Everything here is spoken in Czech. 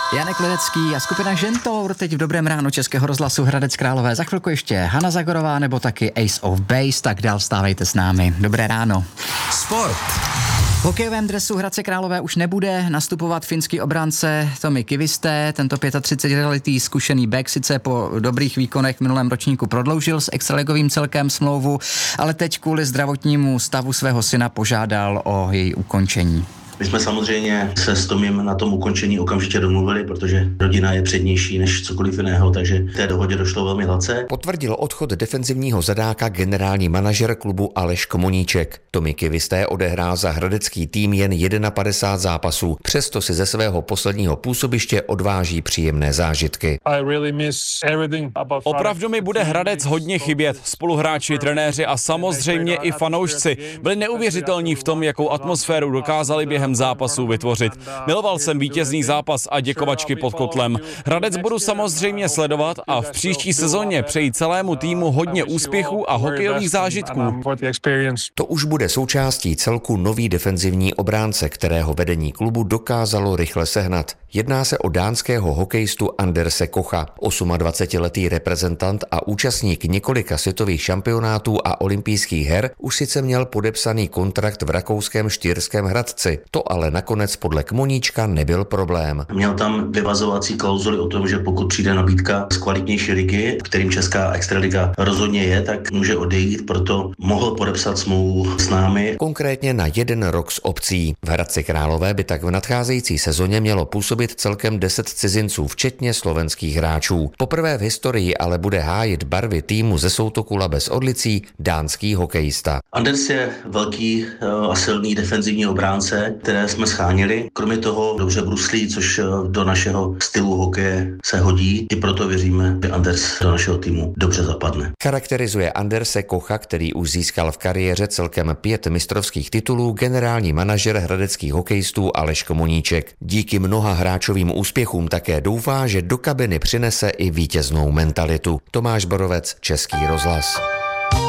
Janek Ledecký a skupina Žentour teď v Dobrém ráno Českého rozhlasu Hradec Králové. Za chvilku ještě Hana Zagorová nebo taky Ace of Base, tak dál stávejte s námi. Dobré ráno. Sport. V hokejovém dresu Hradce Králové už nebude nastupovat finský obránce Tomi Kivisté. Tento 35letý zkušený back sice po dobrých výkonech v minulém ročníku prodloužil s extraligovým celkem smlouvu, ale teď kvůli zdravotnímu stavu svého syna požádal o její ukončení. My jsme samozřejmě se s Tomím na tom ukončení okamžitě domluvili, protože rodina je přednější než cokoliv jiného, takže té dohodě došlo velmi hladce. Potvrdil odchod defenzivního zadáka generální manažer klubu Aleš Komoníček. Tomi Kivisté odehrál za hradecký tým jen 51 zápasů, přesto si ze svého posledního působiště odváží příjemné zážitky. Opravdu mi bude Hradec hodně chybět. Spoluhráči, trenéři a samozřejmě i fanoušci byli neuvěřitelní v tom, jakou atmosféru dokázali během zápasů vytvořit. Miloval jsem vítězný zápas a děkovačky pod kotlem. Hradec budu samozřejmě sledovat a v příští sezóně přeji celému týmu hodně úspěchů a hokejových zážitků. To už bude součástí celku nový defenzivní obránce, kterého vedení klubu dokázalo rychle sehnat. Jedná se o dánského hokejistu Anderse Kocha. 28letý reprezentant a účastník několika světových šampionátů a olympijských her už sice měl podepsaný kontrakt v rakouském Štýrském Hradci. To ale nakonec podle Kmoníčka nebyl problém. Měl tam vyvazovací klauzuly o tom, že pokud přijde nabídka z kvalitnější ligy, kterým česká extraliga rozhodně je, tak může odejít, proto mohl podepsat smlouvu s námi. Konkrétně na 1 rok s opcí. V Hradci Králové by tak v nadcházející sezóně mělo působit celkem 10 cizinců, včetně slovenských hráčů. Poprvé v historii ale bude hájit barvy týmu ze Soutoku Labe s Orlicí dánský hokejista. Anders je velký a silný defenzivní obránce, které jsme schánili. Kromě toho dobře bruslí, což do našeho stylu hokeje se hodí. I proto věříme, že Anders do našeho týmu dobře zapadne. Charakterizuje Anderse Kocha, který už získal v kariéře celkem 5 mistrovských titulů, generální manažer hradeckých hokejistů Aleš Komoníček. Díky mnoha hráčovým úspěchům také doufá, že do kabiny přinese i vítěznou mentalitu. Tomáš Borovec, Český rozhlas.